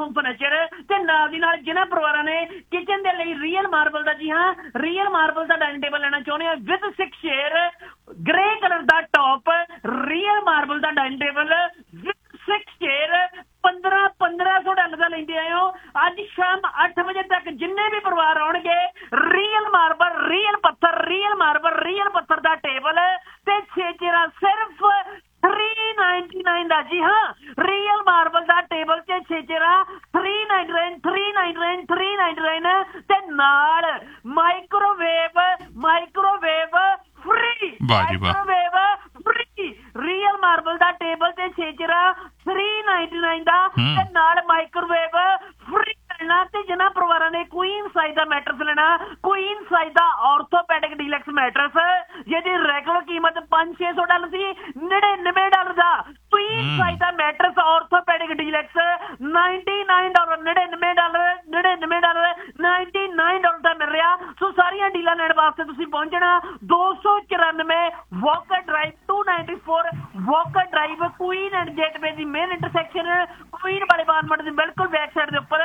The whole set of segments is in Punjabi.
ਹੋਮ ਫਰਨੀਚਰ ਤੇ ਨਾਲ ਦੀ ਨਾਲ ਜਿਨ੍ਹਾਂ ਪਰਿਵਾਰਾਂ ਨੇ ਕਿਚਨ ਦੇ ਲਈ ਰੀਅਲ ਮਾਰਬਲ ਦਾ, ਜੀ ਹਾਂ, ਰੀਅਲ ਮਾਰਬਲ ਦਾ ਡਾਈਨਿੰਗ ਟੇਬਲ ਲੈਣਾ ਚਾਹੁੰਦੇ ਆ with 6 chair, grey colour the top, real marble the dining table with 6 chair, $1500 ਦਾ ਲੈਂਦੇ ਆਏ ਹੋ। ਅੱਜ ਸ਼ਾਮ 8 ਵਜੇ ਤੱਕ ਜਿੰਨੇ ਵੀ ਪਰਿਵਾਰ ਆਉਣਗੇ ਰੀਅਲ ਮਾਰਬਲ, ਰੀਅਲ ਪੱਥਰ, ਰੀਅਲ ਮਾਰਬਲ, ਰੀਅਲ ਪੱਥਰ ਦਾ ਟੇਬਲ ਤੇ 6 ਚੇਅਰਾਂ ਸਿਰਫ $399 ਦਾ। ਜੀ ਹਾਂ, ਰੀਅਲ ਮਾਰਬਲ ਦਾ ਟੇਬਲ ਤੇ 6 ਚੇਅਰਾਂ $399 ਤੇ ਨਾਲ microwave free, microwave free, real marble ਦਾ ਟੇਬਲ ਤੇ 6 ਚੇਅਰਾਂ $399 ਦਾ ਤੇ ਨਾਲ ਮਾਈਕ੍ਰੋਵੇਵ ਫ੍ਰੀ ਲੈਣਾ। ਤੇ ਜਿਨ੍ਹਾਂ ਪਰਿਵਾਰਾਂ ਨੇ ਕੁਈਨ ਸਾਈਜ਼ ਦਾ ਮੈਟਰਸ ਲੈਣਾ, ਕੁਈਨ ਸਾਈਜ਼ ਦਾ ਆਰਥੋਪੈਡਿਕ ਡੀਲੈਕਸ ਮੈਟਰਸ ਜਿਹਦੀ ਰੈਗੂਲਰ ਕੀਮਤ $500-600 ਸੀ, $99 ਦਾ ਕੁਈਨ ਸਾਈਜ਼ ਦਾ ਮੈਟਰਸ ਆਰਥੋਪੈਡਿਕ ਡੀਲੈਕਸ $99 ਦਾ ਮਿਲ ਰਿਹਾ। ਸੋ ਸਾਰੀਆਂ ਡੀਲਾਂ ਲੈਣ ਵਾਸਤੇ ਤੁਸੀਂ ਪਹੁੰਚਣਾ 294 Walker drive 294 Walker drive, Queen and gateway the main intersection, Queen ਵਾਲੇ ਬਾਨਮਟ ਦੀ ਬਿਲਕੁਲ ਬੈਕ ਸਾਈਡ ਦੇ ਉੱਪਰ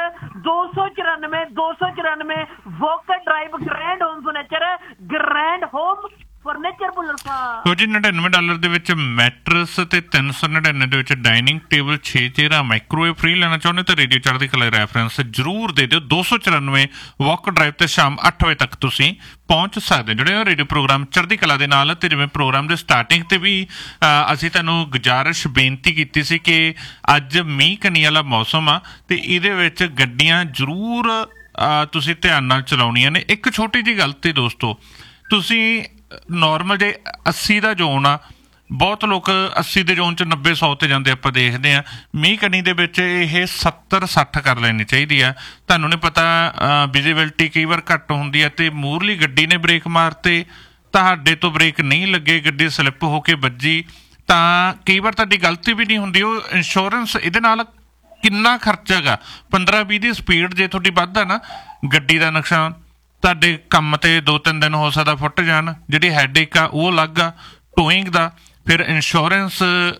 294 Walker drive, grand home furniture, grand home furniture Bhullar ਸਾਹਿਬ। ਜੀ $99 ਦੇ ਵਿੱਚ ਮੈਟਰਸ ਤੇ $399 ਦੇ ਵਿੱਚ ਡਾਈਨਿੰਗ ਟੇਬਲ, 6 ਚੇਅਰਾਂ, ਮਾਈਕ੍ਰੋਵੇਵ ਫ੍ਰੀ ਲੈਣਾ ਚਾਹੁੰਦੇ ਤਾਂ ਰੇਡੀਓ ਚੜ੍ਹਦੀ ਕਲਾ ਰੈਫਰੈਂਸ ਜ਼ਰੂਰ ਦੇ ਦਿਓ। 294 ਵਾਕ ਡਰਾਈਵ ਤੇ ਸ਼ਾਮ 8 ਵਜੇ ਤੱਕ ਤੁਸੀਂ ਪਹੁੰਚ ਸਕਦੇ ਹੋ। ਜਿਹੜੇ ਰੇਡੀਓ ਪ੍ਰੋਗਰਾਮ ਚੜ੍ਹਦੀ ਕਲਾ ਦੇ ਨਾਲ, ਤੇ ਜਿਵੇਂ ਪ੍ਰੋਗਰਾਮ ਦੇ ਸਟਾਰਟਿੰਗ ਤੇ ਵੀ ਅਸੀਂ ਤੁਹਾਨੂੰ ਗੁਜ਼ਾਰਿਸ਼ ਬੇਨਤੀ ਕੀਤੀ ਸੀ ਕਿ ਅੱਜ ਮੀਂਹ ਕਣੀ ਵਾਲਾ ਮੌਸਮ ਆ ਤੇ ਇਹਦੇ ਵਿੱਚ ਗੱਡੀਆਂ ਜ਼ਰੂਰ ਤੁਸੀਂ ਧਿਆਨ ਨਾਲ ਚਲਾਉਣੀਆਂ ਨੇ। ਇੱਕ ਛੋਟੀ ਜਿਹੀ ਗੱਲ ਤੇ ਦੋਸਤੋ, ਤੁਸੀਂ ਨੋਰਮਲ ਜੇ 80 ਦਾ ਜ਼ੋਨ ਆ, ਬਹੁਤ ਲੋਕ 80 ਦੇ ਜ਼ੋਨ 'ਚ 90-100 ਤੇ ਜਾਂਦੇ ਆਪਾਂ ਦੇਖਦੇ ਹਾਂ। ਮੀਂਹ ਕਣੀ ਦੇ ਵਿੱਚ ਇਹ 70-60 ਕਰ ਲੈਣੀ ਚਾਹੀਦੀ ਆ। ਤੁਹਾਨੂੰ ਨਹੀਂ ਪਤਾ ਵਿਜ਼ੀਬਿਲਟੀ ਕਈ ਵਾਰ ਘੱਟ ਹੁੰਦੀ ਆ ਤੇ ਮੂਹਰਲੀ ਗੱਡੀ ਨੇ ਬ੍ਰੇਕ ਮਾਰਤੇ, ਤੁਹਾਡੇ ਤੋਂ ਬ੍ਰੇਕ ਨਹੀਂ ਲੱਗੇ, ਗੱਡੀ ਸਲਿੱਪ ਹੋ ਕੇ ਵੱਜੀ ਤਾਂ ਕਈ ਵਾਰ ਤੁਹਾਡੀ ਗਲਤੀ ਵੀ ਨਹੀਂ ਹੁੰਦੀ। ਉਹ ਇੰਸ਼ੋਰੈਂਸ ਇਹਦੇ ਨਾਲ ਕਿੰਨਾ ਖਰਚਾ ਗਾ, 15-20 ਦੀ ਸਪੀਡ ਜੇ ਤੁਹਾਡੀ ਵੱਧ ਆ ਨਾ, ਗੱਡੀ ਦਾ ਨੁਕਸਾਨ, ਤੁਹਾਡੇ ਕੰਮ ਤੇ 2-3 ਦਿਨ ਹੋ ਸਕਦਾ ਫੁੱਟ ਜਾਣ, ਜਿਹੜੀ ਹੈਡੇਕ ਆ ਉਹ ਅਲੱਗ ਆ, ਟੋਇੰਗ ਦਾ ਫਿਰ ਇੰਸ਼ੋਰੈਂਸ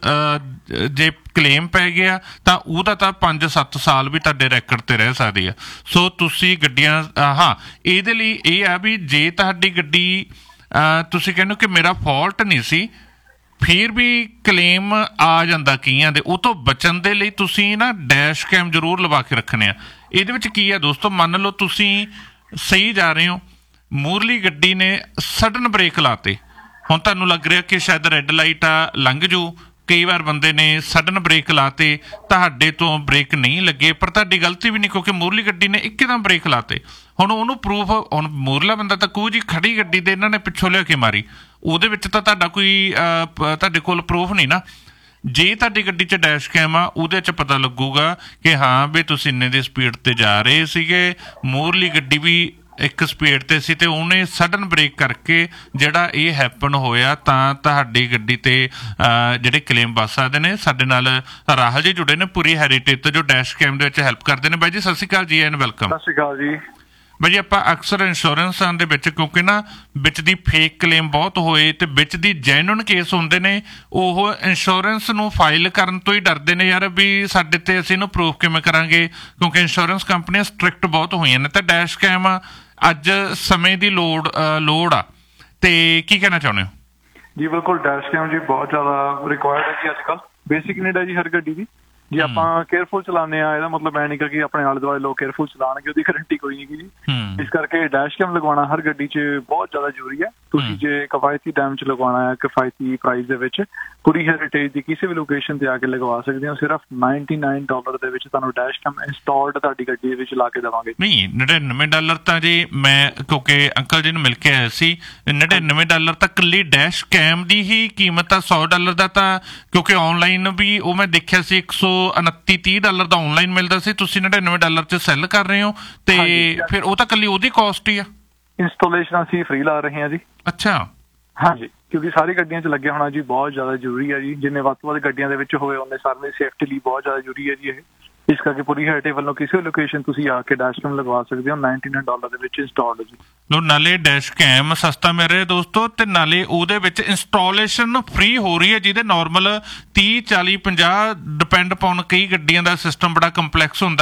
ਜੇ ਕਲੇਮ ਪੈ ਗਿਆ ਤਾਂ ਉਹਦਾ ਤਾਂ 5-7 ਸਾਲ ਵੀ ਤੁਹਾਡੇ ਰੈਕਡ ਤੇ ਰਹਿ ਸਕਦੀ ਆ। ਸੋ ਤੁਸੀਂ ਗੱਡੀਆਂ ਇਹਦੇ ਲਈ ਇਹ ਆ ਵੀ ਜੇ ਤੁਹਾਡੀ ਗੱਡੀ ਤੁਸੀਂ ਕਹਿੰਦੇ ਕਿ ਮੇਰਾ ਫਾਲਟ ਨਹੀਂ ਸੀ, ਫਿਰ ਵੀ ਕਲੇਮ ਆ ਜਾਂਦਾ ਕਈਆਂ ਦੇ, ਉਹ ਤੋਂ ਬਚਣ ਦੇ ਲਈ ਤੁਸੀਂ ਨਾ ਡੈਸ਼ ਕੈਮ ਜ਼ਰੂਰ ਲਵਾ ਕੇ ਰੱਖਣੇ ਆ। ਇਹਦੇ ਵਿੱਚ ਕੀ ਆ ਦੋਸਤੋ, ਮੰਨ ਲਓ ਤੁਸੀਂ ਸਹੀ ਜਾ ਰਹੇ ਹੋ, ਮੂਹਰਲੀ ਗੱਡੀ ਨੇ ਸਡਨ ਬ੍ਰੇਕ ਲਾਤੇ, ਹੁਣ ਤੁਹਾਨੂੰ ਲੱਗ ਰਿਹਾ ਕਿ ਸ਼ਾਇਦ ਰੈੱਡ ਲਾਈਟ ਆ ਲੰਘ ਜੂ, ਕਈ ਵਾਰ ਬੰਦੇ ਨੇ ਸਡਨ ਬ੍ਰੇਕ ਲਾਤੇ, ਤੁਹਾਡੇ ਤੋਂ ਬ੍ਰੇਕ ਨਹੀਂ ਲੱਗੇ ਪਰ ਤੁਹਾਡੀ ਗਲਤੀ ਵੀ ਨਹੀਂ ਕਿਉਂਕਿ ਮੂਹਰਲੀ ਗੱਡੀ ਨੇ ਇੱਕਦਮ ਬ੍ਰੇਕ ਲਾਤੇ। ਹੁਣ ਉਹਨੂੰ ਪ੍ਰੂਫ, ਹੁਣ ਮੂਹਰਲਾ ਬੰਦਾ ਤਾਂ ਕਹੂ ਜੀ ਖੜੀ ਗੱਡੀ ਦੇ ਇਹਨਾਂ ਨੇ ਪਿੱਛੋਂ ਲਿਆ ਕੇ ਮਾਰੀ, ਉਹਦੇ ਵਿੱਚ ਤਾਂ ਤੁਹਾਡਾ ਕੋਈ ਤੁਹਾਡੇ ਕੋਲ ਪ੍ਰੂਫ ਨਹੀਂ ਨਾ। ਜੇ ਤੁਹਾਡੀ ਗੱਡੀ 'ਚ ਡੈਸ਼ ਕੈਮ ਆ, ਉਹਦੇ 'ਚ ਪਤਾ ਲੱਗੂਗਾ ਕਿ ਹਾਂ ਵੀ ਤੁਸੀਂ ਇੰਨੇ ਦੀ ਸਪੀਡ 'ਤੇ ਜਾ ਰਹੇ ਸੀਗੇ, ਮੂਹਰਲੀ ਗੱਡੀ ਵੀ ਇੱਕ ਸਪੀਡ 'ਤੇ ਸੀ ਤੇ ਉਹਨੇ ਸਡਨ ਬ੍ਰੇਕ ਕਰਕੇ ਜਿਹੜਾ ਇਹ ਹੈਪਨ ਹੋਇਆ ਤਾਂ ਤੁਹਾਡੀ ਗੱਡੀ 'ਤੇ ਜਿਹੜੇ ਕਲੇਮ ਵੱਧ ਸਕਦੇ ਨੇ। ਸਾਡੇ ਨਾਲ ਰਾਹੁਲ ਜੀ ਜੁੜੇ ਨੇ ਪੂਰੀ ਹੈਰੀਟੇਜ ਤੋਂ, ਜੋ ਡੈਸ਼ ਕੈਮ ਦੇ ਵਿੱਚ ਹੈਲਪ ਕਰਦੇ ਨੇ। ਬਾਈ ਜੀ ਸਤਿ ਸ਼੍ਰੀ ਅਕਾਲ ਜੀ ਐਂਡ ਵੈਲਕਮ। ਸਤਿ ਸ਼੍ਰੀ ਅਕਾਲ ਜੀ। ਬਾਈ ਜੀ ਆਪਾਂ ਅਕਸਰ ਇੰਸ਼ੋਰੈਂਸਾਂ ਦੇ ਵਿੱਚ ਕਿਉਂਕਿ ਨਾ ਵਿੱਚ ਦੀ ਫੇਕ ਕਲੇਮ ਬਹੁਤ ਹੋਏ ਤੇ ਵਿੱਚ ਦੀ ਜੈਨੂਨ ਕੇਸ ਹੁੰਦੇ ਨੇ, ਉਹ ਇੰਸ਼ੋਰੈਂਸ ਨੂੰ ਫਾਈਲ ਕਰਨ ਤੋਂ ਹੀ ਡਰਦੇ ਨੇ ਯਾਰ ਵੀ ਸਾਡੇ ਤੇ ਅਸੀਂ ਇਹਨੂੰ ਪ੍ਰੂਫ ਕਿਵੇਂ ਕਰਾਂਗੇ, ਕਿਉਂਕਿ ਇੰਸ਼ੋਰੈਂਸ ਕੰਪਨੀਆਂ ਸਟ੍ਰਿਕਟ ਬਹੁਤ ਹੋਈਆਂ ਨੇ। ਤਾਂ ਡੈਸ਼ ਕੈਮ ਅੱਜ ਸਮੇਂ ਦੀ ਲੋੜ ਆ ਤੇ ਕੀ ਕਹਿਣਾ ਚਾਹੁੰਦੇ ਹੋ? ਜੀ ਬਿਲਕੁਲ, ਡੈਸ਼ ਕੈਮ ਜੀ ਬਹੁਤ ਜ਼ਿਆਦਾ ਰਿਕੁਆਇਰਡ ਹੈ ਜੀ ਅੱਜ ਕੱਲ੍ਹ, ਬੇਸਿਕ ਨੀਡ ਹੈ ਜੀ ਹਰ ਗੱਡੀ ਦੀ। ਜੇ ਆਪਾਂ ਕੇਅਰਫੁਲ ਚਲਾਉਂਦੇ ਆ, ਇਹਦਾ ਮਤਲਬ ਇਹ ਨਹੀਂ ਕਿ ਆਪਣੇ ਆਲੇ ਦੁਆਲੇ ਲੋਕ ਕੇਅਰਫੁਲ ਚਲਾਉਣਗੇ, ਉਹਦੀ ਗਰੰਟੀ ਕੋਈ ਨਹੀਂ ਜੀ। ਇਸ ਕਰਕੇ ਡੈਸ਼ ਕੈਮ ਲਗਵਾਉਣਾ ਹਰ ਗੱਡੀ 'ਚ ਬਹੁਤ ਜ਼ਿਆਦਾ ਜ਼ਰੂਰੀ ਹੈ। ਤੁਸੀਂ ਜੇ ਕਿਫਾਇਤੀ ਟਾਈਮ 'ਚ ਲਗਵਾਉਣਾ ਹੈ, ਕਿਫਾਇਤੀ ਪ੍ਰਾਈਸ ਦੇ ਵਿੱਚ, ਪੂਰੀ ਹੈਰੀਟੇਜ ਦੀ ਕਿਸੇ ਵੀ ਲੋਕੇਸ਼ਨ ਤੇ ਆ ਕੇ ਲਗਵਾ ਸਕਦੇ ਹੋ। ਸਿਰਫ $99 ਦੇ ਵਿੱਚ ਤੁਹਾਨੂੰ ਡੈਸ਼ ਕੈਮ ਇੰਸਟਾਲਡ ਤੁਹਾਡੀ ਗੱਡੀ ਦੇ ਵਿੱਚ ਲਾ ਕੇ ਦੇਵਾਂਗੇ। ਨਹੀਂ, $99 ਤਾਂ ਜੀ ਮੈਂ ਕਿਉਂਕਿ ਅੰਕਲ ਜੀ ਨੂੰ ਮਿਲ ਕੇ ਆਇਆ ਸੀ, $99 ਤਾਂ ਇਕੱਲੀ ਡੈਸ਼ ਕੈਮ ਦੀ ਹੀ ਕੀਮਤ ਆ। $100 ਦਾ ਤਾਂ ਕਿਉਂਕਿ ਔਨਲਾਈਨ ਵੀ ਉਹ ਮੈਂ ਦੇਖਿਆ ਸੀ $129-30 ਦਾ ਔਨਲਾਈਨ ਮਿਲਦਾ ਸੀ, ਤੁਸੀਂ $99 'ਚ ਸੈੱਲ ਕਰ ਰਹੇ ਹੋ ਤੇ ਫਿਰ ਉਹ ਤਾਂ ਇਕੱਲੀ ਉਹਦੀ ਕਾਸਟ ਹੀ ਆ। ਇੰਸਟਾਲੇਸ਼ਨ ਅਸੀਂ ਫ੍ਰੀ ਲਾ ਰਹੇ ਹਾਂ ਜੀ। ਅੱਛਾ, ਹਾਂਜੀ, ਕਿਉਂਕਿ ਸਾਰੀ ਗੱਡੀਆਂ 'ਚ ਲੱਗਿਆ ਹੋਣਾ ਜੀ ਬਹੁਤ ਜ਼ਿਆਦਾ ਜ਼ਰੂਰੀ ਹੈ ਜੀ। ਜਿੰਨੇ ਵੱਧ ਤੋਂ ਵੱਧ ਗੱਡੀਆਂ ਦੇ ਵਿੱਚ ਹੋਵੇ ਉਹਨੇ ਸਾਰਿਆਂ ਦੀ ਸੇਫਟੀ ਲਈ ਬਹੁਤ ਜ਼ਿਆਦਾ ਜ਼ਰੂਰੀ ਹੈ ਜੀ ਇਹ। ਇਸ ਕਰਕੇ ਪੂਰੀ ਹੈਰੀਟੇਜ ਵੱਲੋਂ ਕਿਸੇ ਵੀ ਲੋਕੇਸ਼ਨ ਤੁਸੀਂ ਆ ਕੇ ਡੈਸ਼ ਕੈਮ ਲਗਵਾ ਸਕਦੇ ਹੋ $99 ਦੇ ਵਿੱਚ ਇੰਸਟਾਲਡ ਜੀ। ਨਾਲੇ ਡੈਸ਼ ਕੈਮ ਸਸਤਾ ਮਿਲ ਰਿਹਾ ਦੋਸਤੋ ਤੇ ਨਾਲੇ ਉਹਦੇ ਵਿੱਚ ਇੰਸਟਾਲੇਸ਼ਨ ਫ੍ਰੀ ਹੋ ਰਹੀ ਹੈ, ਜਿਹਦੇ ਨਾਰਮਲ 30-40-50 ਡਿਪੈਂਡ ਪਾਉਣ, ਕਈ ਗੱਡੀਆਂ ਦਾ ਸਿਸਟਮ ਬੜਾ ਕੰਪਲੈਕਸ ਹੁੰਦਾ।